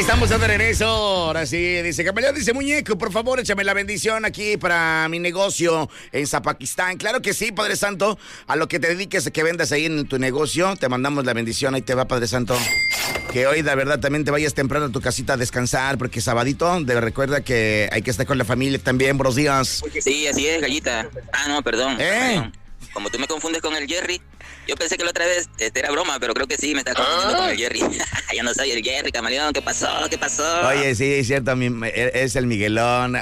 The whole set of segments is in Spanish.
Ahí estamos de regreso. Ahora sí, dice Camaleón, dice muñeco, por favor, échame la bendición aquí para mi negocio en Zapakistán. Claro que sí, Padre Santo. A lo que te dediques, que vendas ahí en tu negocio, te mandamos la bendición. Ahí te va, Padre Santo. Que hoy, de verdad, también te vayas temprano a tu casita a descansar, porque sabadito, recuerda que hay que estar con la familia también. Buenos días. Sí, así es, gallita. Ah, no, perdón. Perdón. Como tú me confundes con el Jerry, yo pensé que la otra vez era broma, pero creo que sí, me estás confundiendo con el Jerry. Yo no soy el Jerry, Camaleón. ¿Qué pasó? ¿Qué pasó? Oye, sí, es cierto, es el Miguelón.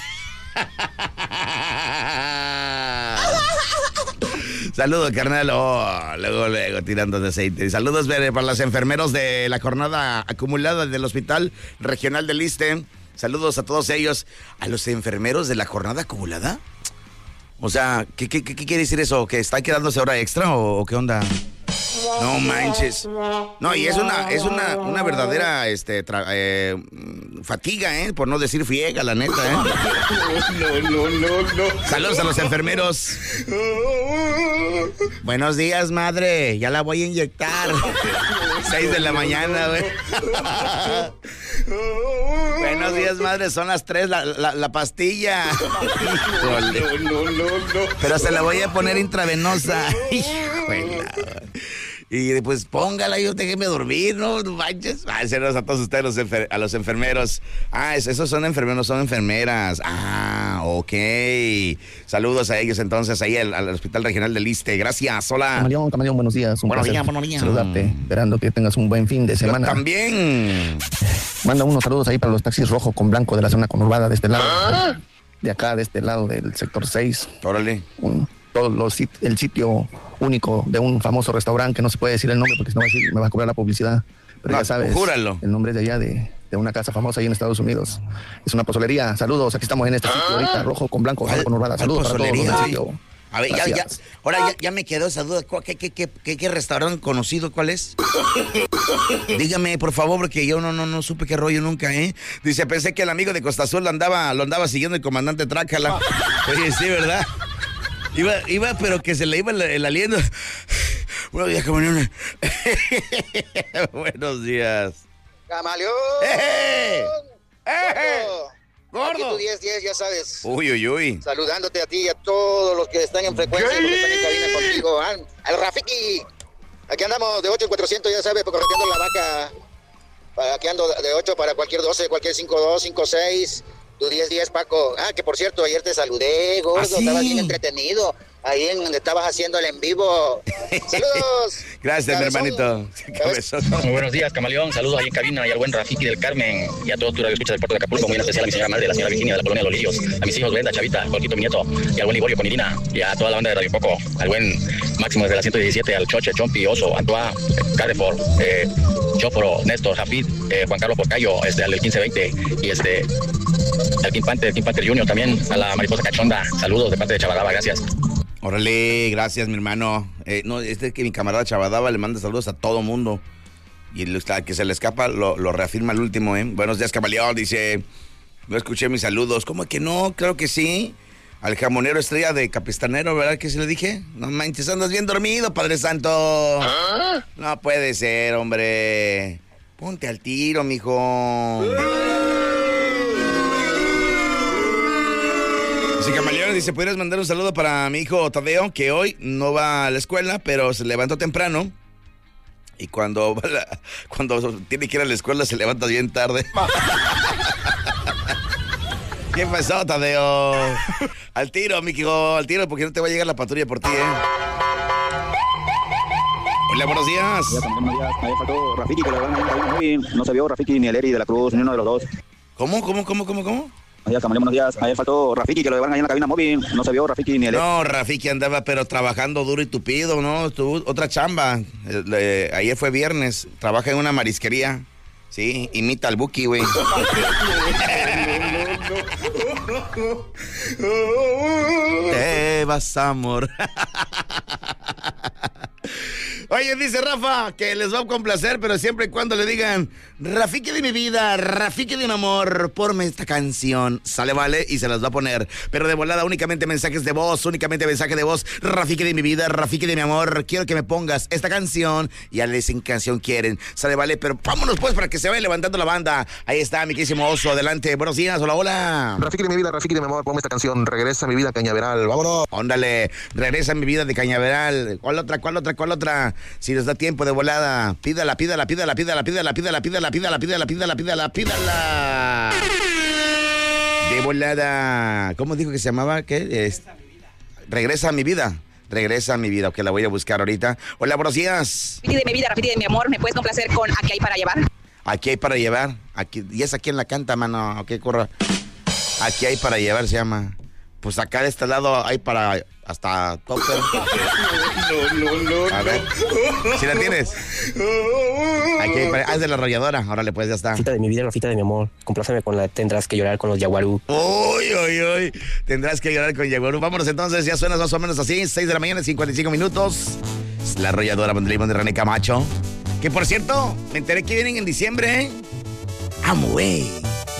Saludos, carnal. Luego tirando de aceite. Saludos para los enfermeros de la jornada acumulada del Hospital Regional del Iste. Saludos a todos ellos. ¿A los enfermeros de la jornada acumulada? O sea, ¿qué quiere decir eso? ¿Que está quedándose hora extra o qué onda? No manches. No, y es una verdadera fatiga, por no decir friega, la neta, No. Saludos a los enfermeros. Buenos días, madre. Ya la voy a inyectar. 6 de la mañana, güey. Buenos días, madre. Son las 3, la pastilla. No. Pero se la voy a poner intravenosa. Híjole. Y pues póngala, yo déjeme dormir, no manches. Saludos a todos ustedes, a los enfermeros. Esos son enfermeros, son enfermeras. Ok. Saludos a ellos entonces ahí al Hospital Regional del Iste. Gracias, hola. Camaleón, buenos días. Buenos días. Saludarte, esperando que tengas un buen fin de semana. Yo también. Manda unos saludos ahí para los taxis rojo con blanco de la zona conurbada de este lado. De acá, de este lado del sector 6. Órale. El sitio único de un famoso restaurante que no se puede decir el nombre porque si no me va a cobrar la publicidad. Pero ya sabes, júralo. El nombre es de allá de una casa famosa ahí en Estados Unidos. Es una pozolería. Saludos, aquí estamos en este sitio ahorita, rojo con blanco, con urbana. Saludos para todos los del sitio. A ver, ya me quedó esa duda. ¿Qué restaurante conocido? ¿Cuál es? Dígame, por favor, porque yo no supe qué rollo nunca, Dice, pensé que el amigo de Costa Azul lo andaba siguiendo el comandante Trácala. Oye, sí, ¿verdad? Iba, pero que se le iba el aliento. Buenos días, Camaleón. Buenos días. ¡Camaleón! ¡Gordo! Aquí tu 10-10, ya sabes. Uy. Saludándote a ti y a todos los que están en frecuencia y los que están en cabina contigo. Al Rafiki. Aquí andamos de 8 en 400, ya sabes, correteando la vaca. Aquí ando de 8 para cualquier 12, cualquier 5-2, 5-6. Tu 10-10, Paco. Que por cierto, ayer te saludé, gordo. ¿Sí? Estabas bien entretenido. Ahí en donde estabas haciendo el en vivo. ¡Saludos! Gracias, mi hermanito. Muy buenos días, Camaleón. Saludos ahí en cabina y al buen Rafiki del Carmen y a todos tus radioescuchas del puerto de Acapulco. Muy en especial a mi señora madre, la señora Virginia de la colonia de Los Lirios. A mis hijos Brenda, Chavita, Jorquito, mi nieto. Y al buen Liborio con Irina. Y a toda la banda de Radio Poco. Al buen Máximo desde la 117. Al Choche, Chompi, Oso, Antoine, Carrefour, Choporo, Néstor, Jafid, Juan Carlos Porcayo, al del 1520. Y al Kim Panther Junior también. A la mariposa cachonda. Saludos de parte de Chavadaba. Gracias. Órale, gracias, mi hermano. Que mi camarada Chavadaba le manda saludos a todo mundo. Y el que se le escapa lo reafirma el último, Buenos días, Camaleón, dice. No escuché mis saludos. ¿Cómo que no? Claro que sí. Al jamonero estrella de Capistanero, ¿verdad que sí le dije? No manches, andas bien dormido, Padre Santo. No puede ser, hombre. Ponte al tiro, mijo. Dice Camaleón, dice, ¿pudieras mandar un saludo para mi hijo Tadeo, que hoy no va a la escuela, pero se levantó temprano? Y cuando tiene que ir a la escuela se levanta bien tarde. ¿Qué pasó, Tadeo? Al tiro, mijo, al tiro, porque no te va a llegar la patrulla por ti, Hola, buenos días. Buenos días. Ayer faltó Rafiki, que lo van a ir muy bien. No se vio Rafiki ni el Eri de la Cruz, ni uno de los dos. ¿Cómo? Buenos días. Ayer faltó Rafiki, que lo llevan ahí en la cabina móvil. No se vio Rafiki ni el Eri. No, Rafiki andaba pero trabajando duro y tupido, ¿no? Otra chamba. Ayer fue viernes. Trabaja en una marisquería. Sí, imita al Buki, güey. Te vas, amor. Oye, Oye, dice Rafa que les va a complacer, pero siempre y cuando le digan Rafiki de mi vida, Rafiki de mi amor, ponme esta canción. Sale, vale, y se las va a poner. Pero de volada, únicamente mensajes de voz, únicamente mensaje de voz. Rafiki de mi vida, Rafiki de mi amor, quiero que me pongas esta canción. Y ya le dicen qué canción quieren. Sale, vale, pero vámonos pues para que se vaya levantando la banda. Ahí está, mi querísimo Oso, adelante. Buenos días, hola, hola. Rafiki de mi vida, Rafiki de mi amor, ponme esta canción. Regresa a mi vida, Cañaveral. Vámonos. Óndale, regresa a mi vida de Cañaveral. ¿Cuál otra? Si nos da tiempo de volada, pídala. De volada. ¿Cómo dijo que se llamaba? ¿Qué? Regresa a mi vida. Regresa a mi vida, que la voy a buscar ahorita. Hola, buenos días. Rafiki de mi vida, Rafiki de mi amor, ¿me puedes complacer con Aquí hay para llevar? Aquí hay para llevar. Aquí, y es aquí en la canta, mano. Ok, corra. Aquí hay para llevar, se llama. Pues acá de este lado hay para hasta topper. No. A ver, ¿si la tienes? Aquí hay para... es de la arrolladora. Órale, pues ya está. Rafita de mi vida, Rafita de mi amor. Compláceme con la Tendrás que llorar con los Yaguarú. Uy. Tendrás que llorar con Yaguarú. Vámonos entonces, ya suena más o menos así. 6 de la mañana, 55 minutos. Es la arrolladora Bandelimón de René Camacho. Que por cierto, me enteré que vienen en diciembre, ¿eh? Amway.